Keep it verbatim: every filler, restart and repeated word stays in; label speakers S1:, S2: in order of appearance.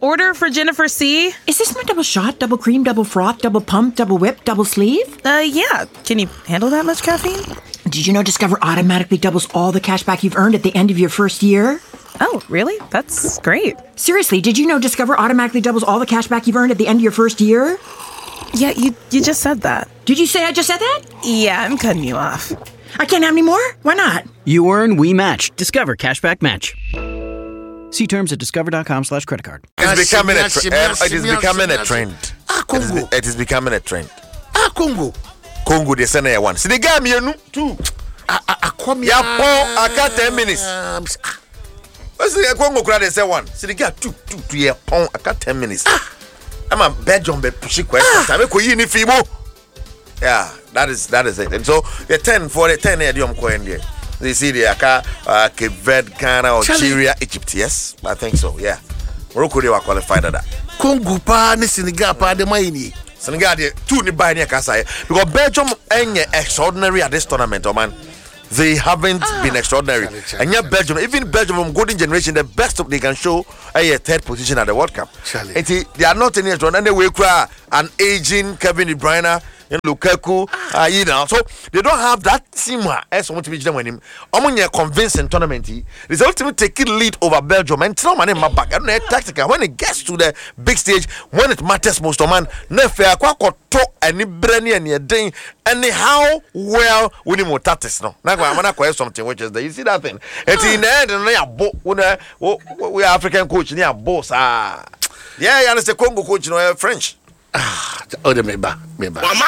S1: order for Jennifer C.
S2: Is this my double shot, double cream, double froth, double pump, double whip, double sleeve?
S1: Uh, yeah. Can you handle that much caffeine?
S2: Did you know Discover automatically doubles all the cash back you've earned at the end of your first year?
S1: Oh, really? That's great.
S2: Seriously, did you know Discover automatically doubles all the cash back you've earned at the end of your first year?
S1: Yeah, you you just said that.
S2: Did you say I just said that?
S1: Yeah, I'm cutting you off.
S2: I can't have any more? Why not?
S3: You earn, we match. Discover Cashback Match. See terms at discover.com slash credit card.
S4: It's becoming a trend. It is becoming a trend.
S5: Ah, Congo.
S4: It is becoming a trend.
S5: Ah, Congo.
S4: Congo, the senior one. See the game, you know, two.
S5: Ah, ah, come
S4: here. Yeah, Paul, I got ten minutes. What's the Congo crowd? They say one. See the guy, two, two, two, yeah, Paul, I got ten minutes. I'm a Belgium, but pushing question. I'm a queen in Fibo. Yeah, that is that is it. And so the ten for the ten, idiom coin there. They see the Aka, uh, Cape Verde, Ghana, Algeria, Egypt. Yes, I think so. Yeah, Morocco they were qualified at that.
S5: Congo pa ni Senegal pa de maini.
S4: Senegal they two ni buy ni Kasa because Belgium ain't extraordinary at this tournament, oh man. They haven't ah, been extraordinary. Charlie, Charlie, and yet Belgium, even Belgium from golden generation, the best of they can show a third position at the World Cup. Charlie. And they are not any extraordinary. And they will cry an aging Kevin De Bruyne, you know, Lukaku, ah. uh, you know. So they don't have that team as someone to be them when him. I'm on your convincing tournament. It's ultimately taking lead over Belgium and tell man in my back. I don't know tactical. When it gets to the big stage, when it matters most, man, never quite talk any brainy and your day. Anyhow, well, we need more tactics no. Now I'm gonna question something which is there. You see that thing? It's in the end, and we are we are African coach, we are boss. Ah, yeah, you understand? Congo coach, you know, French.
S5: Ah, oh, the meba, meba.